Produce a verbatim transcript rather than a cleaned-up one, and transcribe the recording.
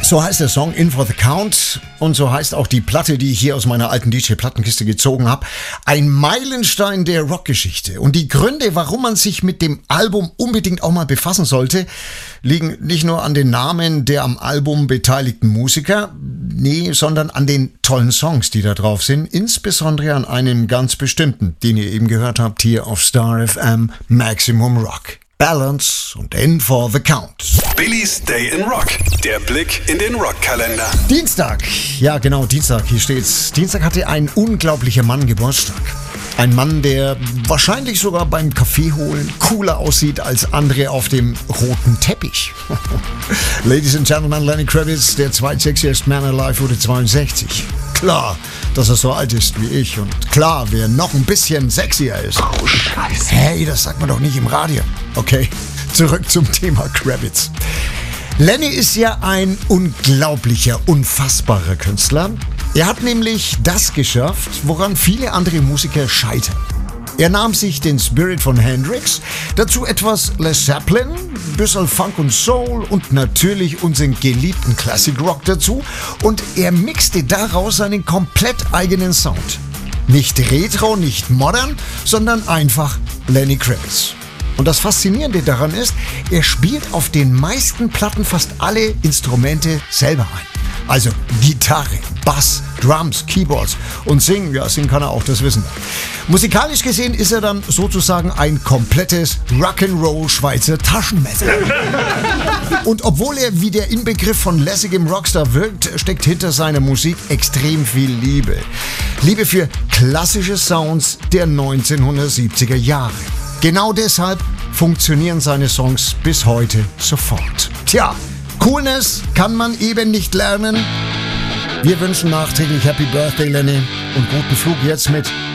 So heißt der Song In for the Count und so heißt auch die Platte, die ich hier aus meiner alten D J-Plattenkiste gezogen habe. Ein Meilenstein der Rockgeschichte. Und die Gründe, warum man sich mit dem Album unbedingt auch mal befassen sollte, liegen nicht nur an den Namen der am Album beteiligten Musiker, nee, sondern an den tollen Songs, die da drauf sind. Insbesondere an einem ganz bestimmten, den ihr eben gehört habt hier auf Star F M, Maximum Rock. Balance und In for the Count. Billys Day in Rock. Der Blick in den Rockkalender. Dienstag. Ja, genau, Dienstag. Hier steht's. Dienstag hatte ein unglaublicher Mann Geburtstag. Ein Mann, der wahrscheinlich sogar beim Kaffee holen cooler aussieht als andere auf dem roten Teppich. Ladies and Gentlemen, Lenny Kravitz, der zweitsexiest Man alive, wurde zweiundsechzig. Klar, dass er so alt ist wie ich und klar, wer noch ein bisschen sexier ist. Oh, Scheiße. Hey, das sagt man doch nicht im Radio. Okay, zurück zum Thema Kravitz. Lenny ist ja ein unglaublicher, unfassbarer Künstler. Er hat nämlich das geschafft, woran viele andere Musiker scheitern. Er nahm sich den Spirit von Hendrix, dazu etwas Led Zeppelin, bisschen Funk und Soul und natürlich unseren geliebten Classic Rock dazu und er mixte daraus einen komplett eigenen Sound. Nicht retro, nicht modern, sondern einfach Lenny Kravitz. Und das Faszinierende daran ist, er spielt auf den meisten Platten fast alle Instrumente selber ein. Also Gitarre, Bass, Drums, Keyboards und singen, ja, singen kann er auch, das wissen wir. Musikalisch gesehen ist er dann sozusagen ein komplettes Rock'n'Roll Schweizer Taschenmesser. Und obwohl er wie der Inbegriff von lässigem Rockstar wirkt, steckt hinter seiner Musik extrem viel Liebe. Liebe für klassische Sounds der neunzehnhundertsiebziger Jahre. Genau deshalb funktionieren seine Songs bis heute sofort. Tja, Coolness kann man eben nicht lernen. Wir wünschen nachträglich Happy Birthday, Lenny, und guten Flug jetzt mit